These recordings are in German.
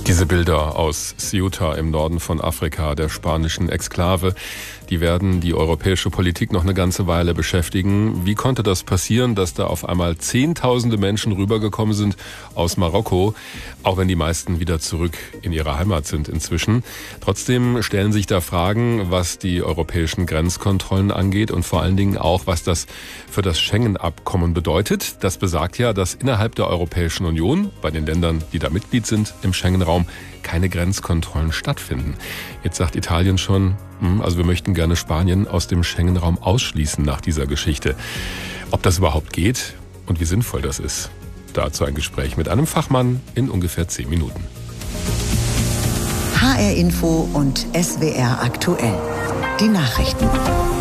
Diese Bilder aus Ceuta im Norden von Afrika, der spanischen Exklave, die werden die europäische Politik noch eine ganze Weile beschäftigen. Wie konnte das passieren, dass da auf einmal Zehntausende Menschen rübergekommen sind aus Marokko, auch wenn die meisten wieder zurück in ihre Heimat sind inzwischen? Trotzdem stellen sich da Fragen, was die europäischen Grenzkontrollen angeht und vor allen Dingen auch, was das für das Schengen-Abkommen bedeutet. Das besagt ja, dass innerhalb der Europäischen Union, bei den Ländern, die da Mitglied sind im Schengen-Raum, keine Grenzkontrollen stattfinden. Jetzt sagt Italien schon, also wir möchten gerne Spanien aus dem Schengen-Raum ausschließen nach dieser Geschichte. Ob das überhaupt geht und wie sinnvoll das ist, dazu ein Gespräch mit einem Fachmann in ungefähr 10 Minuten. HR Info und SWR aktuell. Die Nachrichten.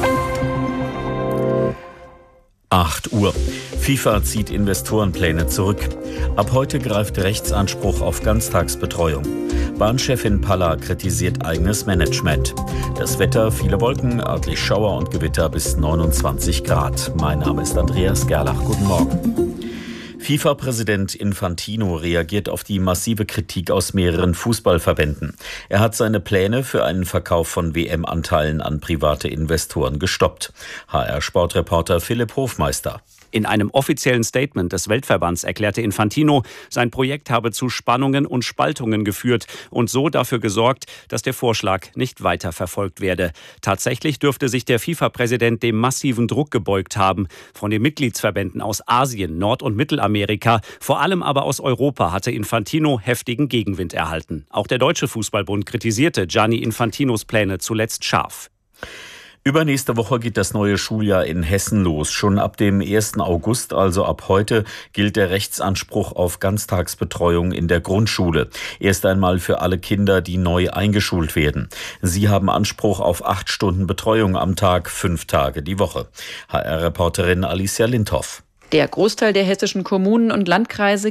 8 Uhr. FIFA zieht Investorenpläne zurück. Ab heute greift Rechtsanspruch auf Ganztagsbetreuung. Bahnchefin Palla kritisiert eigenes Management. Das Wetter, viele Wolken, örtlich Schauer und Gewitter bis 29 Grad. Mein Name ist Andreas Gerlach. Guten Morgen. FIFA-Präsident Infantino reagiert auf die massive Kritik aus mehreren Fußballverbänden. Er hat seine Pläne für einen Verkauf von WM-Anteilen an private Investoren gestoppt. HR-Sportreporter Philipp Hofmeister. In einem offiziellen Statement des Weltverbands erklärte Infantino, sein Projekt habe zu Spannungen und Spaltungen geführt und so dafür gesorgt, dass der Vorschlag nicht weiter verfolgt werde. Tatsächlich dürfte sich der FIFA-Präsident dem massiven Druck gebeugt haben. Von den Mitgliedsverbänden aus Asien, Nord- und Mittelamerika, vor allem aber aus Europa, hatte Infantino heftigen Gegenwind erhalten. Auch der Deutsche Fußballbund kritisierte Gianni Infantinos Pläne zuletzt scharf. Übernächste Woche geht das neue Schuljahr in Hessen los. Schon ab dem 1. August, also ab heute, gilt der Rechtsanspruch auf Ganztagsbetreuung in der Grundschule. Erst einmal für alle Kinder, die neu eingeschult werden. Sie haben Anspruch auf 8 Stunden Betreuung am Tag, 5 Tage die Woche. HR-Reporterin Alicia Lindhoff. Der Großteil der hessischen Kommunen und Landkreise